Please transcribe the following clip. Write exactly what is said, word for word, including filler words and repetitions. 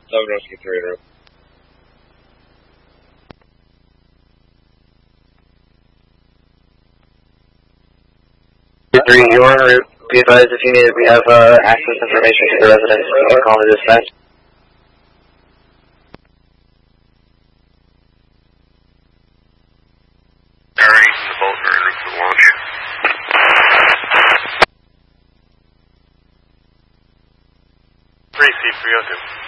seven Rescue three, room. Three, you are en route. Be advised if you need it, we have uh, access information to the residence. You can call me dispatch. Alright, the boat are en route for launch. three C three oh two.